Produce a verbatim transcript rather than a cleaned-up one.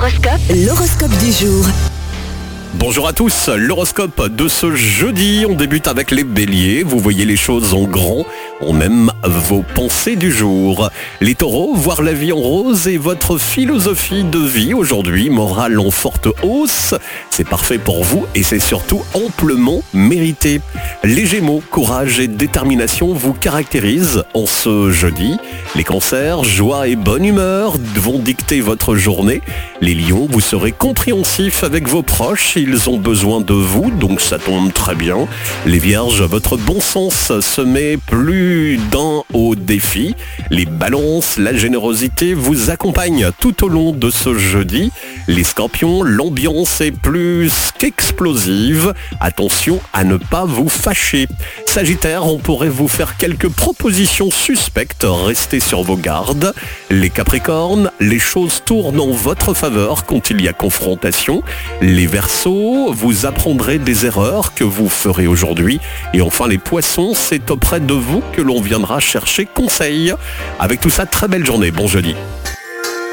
L'horoscope. L'horoscope du jour. Bonjour à tous, l'horoscope de ce jeudi, on débute avec les béliers, vous voyez les choses en grand, on aime vos pensées du jour. Les taureaux, voir la vie en rose est votre philosophie de vie aujourd'hui, morale en forte hausse, c'est parfait pour vous et c'est surtout amplement mérité. Les gémeaux, courage et détermination vous caractérisent en ce jeudi. Les cancers, joie et bonne humeur vont dicter votre journée. Les lions, vous serez compréhensifs avec vos proches, ils ont besoin de vous, donc ça tombe très bien. Les vierges, votre bon sens se met plus d'un au défi. Les balances, la générosité vous accompagne tout au long de ce jeudi. Les scorpions, l'ambiance est plus qu'explosive. Attention à ne pas vous fâcher. Sagittaire, on pourrait vous faire quelques propositions suspectes, restez sur vos gardes. Les capricornes, les choses tournent en votre faveur quand il y a confrontation. Les verseaux, vous apprendrez des erreurs que vous ferez aujourd'hui. Et enfin les poissons, c'est auprès de vous que l'on viendra chercher conseil. Avec tout ça, très belle journée, bon jeudi.